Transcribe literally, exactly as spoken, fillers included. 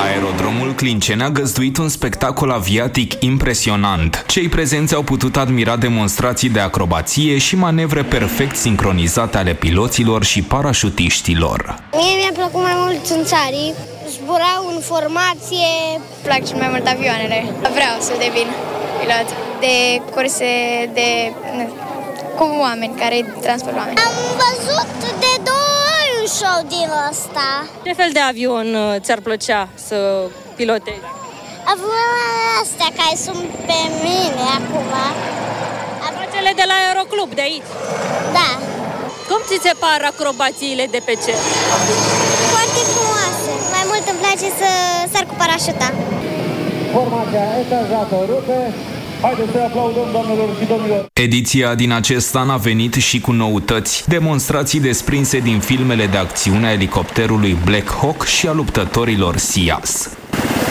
Aerodromul Clinceni a găzduit un spectacol aviatic impresionant. Cei prezenți au putut admira demonstrații de acrobație și manevre perfect sincronizate ale piloților și parașutiștilor. Mie mi-a plăcut mai mult țânțarii, zburau în formație. Îmi plac cel mai mult avioanele. Vreau să devin pilot de curse de... cu oameni care transport oameni. Am văzut de două ori un show din ăsta. Ce fel de avion ți-ar plăcea să pilotezi? Avioanele astea care sunt pe mine acum. Cele de la Aeroclub, de aici? Da. Cum ți se par acrobațiile de pe cer? Foarte frumoase. Mai mult îmi place să sar cu parașuta. Formația etajată rupe. Haideți să aplaudăm, doamnelor și domnilor! Ediția din acest an a venit și cu noutăți, demonstrații desprinse din filmele de acțiune a elicopterului Black Hawk și a luptătorilor S I A S.